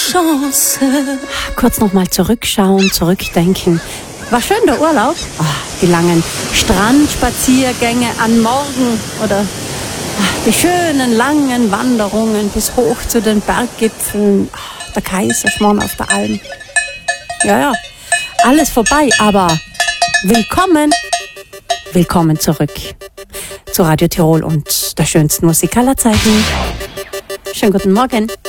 Chance. Kurz nochmal zurückschauen, zurückdenken. War schön der Urlaub? Die langen Strandspaziergänge an Morgen oder die schönen langen Wanderungen bis hoch zu den Berggipfeln. Der Kaiserschmarrn auf der Alm. Ja, alles vorbei, aber willkommen zurück zu Radio Tirol und der schönsten Musik aller Zeiten. Schönen guten Morgen.